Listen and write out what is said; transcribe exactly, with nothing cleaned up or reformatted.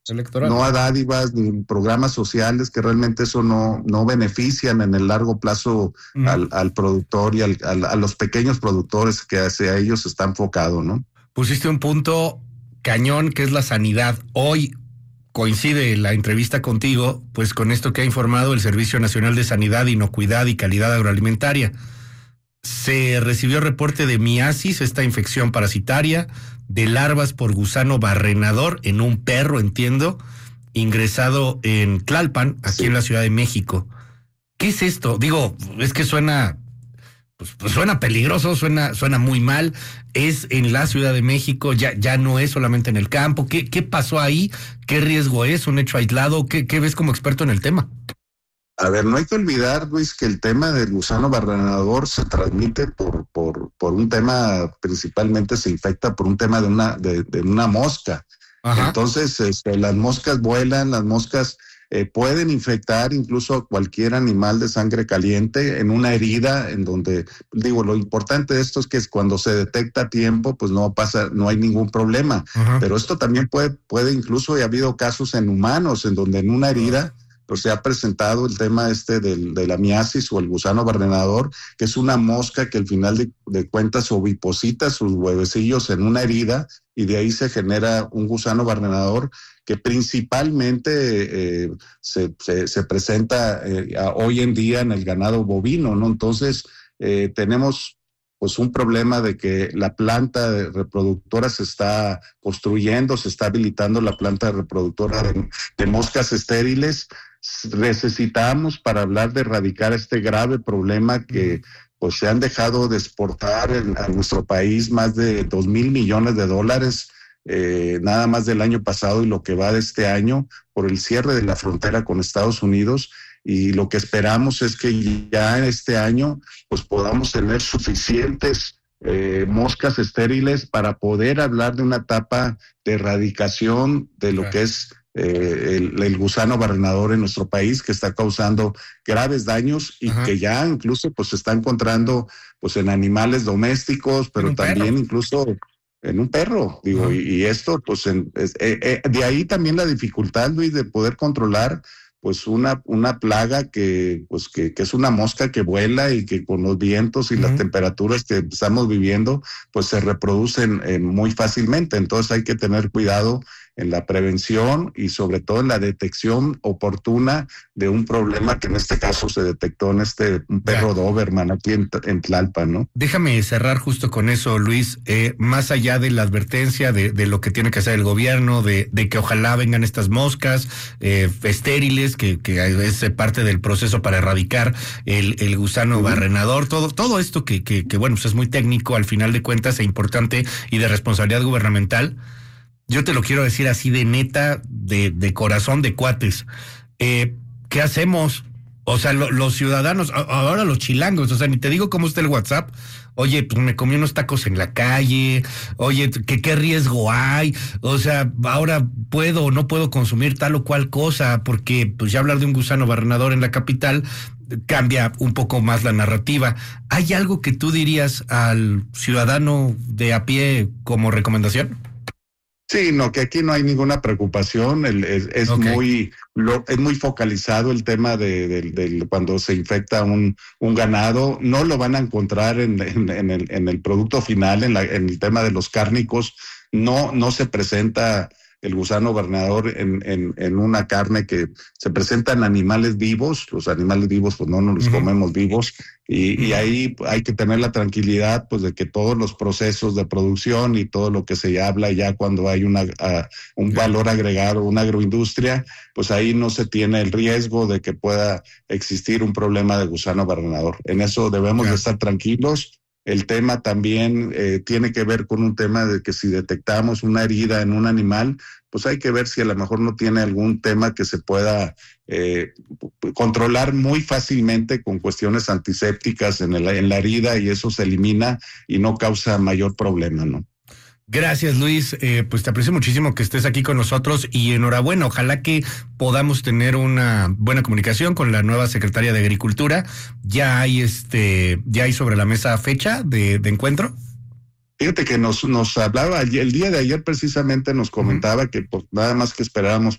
electoral. No a dádivas ni programas sociales que realmente eso no, no benefician en el largo plazo uh-huh. al, al productor y al, al, a los pequeños productores que hacia ellos está enfocado, ¿no? Pusiste un punto cañón que es la sanidad. Hoy coincide la entrevista contigo, pues con esto que ha informado el Servicio Nacional de Sanidad, Inocuidad y Calidad Agroalimentaria. Se recibió reporte de miasis, esta infección parasitaria, de larvas por gusano barrenador en un perro, entiendo, ingresado en Tlalpan, aquí sí. en la Ciudad de México. ¿Qué es esto? Digo, es que suena, pues, pues suena peligroso, suena, suena muy mal. Es en la Ciudad de México, ya, ya no es solamente en el campo. ¿Qué, qué pasó ahí? ¿Qué riesgo es? ¿Un hecho aislado? ¿Qué, qué ves como experto en el tema? A ver, no hay que olvidar, Luis, que el tema del gusano barrenador se transmite por, por, por un tema, principalmente se infecta por un tema de una, de, de una mosca. Ajá. Entonces, este, las moscas vuelan, las moscas eh, pueden infectar incluso a cualquier animal de sangre caliente en una herida, en donde, digo, lo importante de esto es que es cuando se detecta a tiempo, pues no pasa, no hay ningún problema. Ajá. Pero esto también puede, puede incluso, y ha habido casos en humanos, en donde en una herida, pues se ha presentado el tema este del, de la miasis o el gusano barrenador, que es una mosca que al final de, de cuentas oviposita sus huevecillos en una herida y de ahí se genera un gusano barrenador que principalmente eh, se, se, se presenta eh, a, hoy en día en el ganado bovino, ¿no? Entonces eh, tenemos pues un problema de que la planta reproductora se está construyendo, se está habilitando la planta reproductora de, de moscas estériles. Necesitamos, para hablar de erradicar este grave problema que pues se han dejado de exportar en, a nuestro país más de dos mil millones de dólares eh, nada más del año pasado y lo que va de este año por el cierre de la frontera con Estados Unidos. Y lo que esperamos es que ya en este año pues podamos tener suficientes eh, moscas estériles para poder hablar de una etapa de erradicación de lo que es eh, el, el gusano barrenador en nuestro país, que está causando graves daños y Ajá. que ya incluso pues se está encontrando pues en animales domésticos, pero también perro. incluso en un perro, digo, uh-huh. y, y esto pues en, es, eh, eh, de ahí también la dificultad, Luis, de poder controlar pues una, una plaga que, pues que, que es una mosca que vuela y que con los vientos y uh-huh. las temperaturas que estamos viviendo, pues se reproducen eh, muy fácilmente. Entonces hay que tener cuidado en la prevención y sobre todo en la detección oportuna de un problema que en este caso se detectó en este un perro ya. Doberman aquí en, en Tlalpan, ¿no? Déjame cerrar justo con eso, Luis, eh, más allá de la advertencia de, de lo que tiene que hacer el gobierno, de, de que ojalá vengan estas moscas eh, estériles, que, que es parte del proceso para erradicar el, el gusano uh-huh. barrenador, todo, todo esto que, que, que bueno, pues es muy técnico al final de cuentas e importante y de responsabilidad gubernamental. Yo te lo quiero decir así de neta, de, de corazón, de cuates. Eh, ¿Qué hacemos? O sea, lo, los ciudadanos, ahora los chilangos, o sea, ni te digo cómo está el WhatsApp. Oye, pues me comí unos tacos en la calle. Oye, ¿qué, qué riesgo hay? O sea, ahora puedo o no puedo consumir tal o cual cosa, porque pues ya hablar de un gusano barrenador en la capital cambia un poco más la narrativa. ¿Hay algo que tú dirías al ciudadano de a pie como recomendación? Sí, no, que aquí no hay ninguna preocupación, el, es, es okay. muy lo, es muy focalizado el tema de, de, de cuando se infecta un, un ganado, no lo van a encontrar en, en, en, el, en el producto final, en, la, en el tema de los cárnicos, no, no se presenta el gusano barrenador en, en, en una carne que se presenta en animales vivos, los animales vivos pues no nos los uh-huh. comemos vivos, y, uh-huh. y ahí hay que tener la tranquilidad pues de que todos los procesos de producción y todo lo que se habla ya cuando hay una uh, un uh-huh. valor agregado, una agroindustria, pues ahí no se tiene el riesgo de que pueda existir un problema de gusano barrenador. En eso debemos uh-huh. de estar tranquilos. El tema también eh, tiene que ver con un tema de que si detectamos una herida en un animal, pues hay que ver si a lo mejor no tiene algún tema que se pueda eh, controlar muy fácilmente con cuestiones antisépticas en, el, en la herida y eso se elimina y no causa mayor problema, ¿no? Gracias, Luis. Eh, pues te aprecio muchísimo que estés aquí con nosotros y enhorabuena. Ojalá que podamos tener una buena comunicación con la nueva secretaria de Agricultura. Ya hay este, ya hay sobre la mesa fecha de, de encuentro. Fíjate que nos, nos hablaba, el día de ayer precisamente nos comentaba uh-huh. que pues, nada más que esperábamos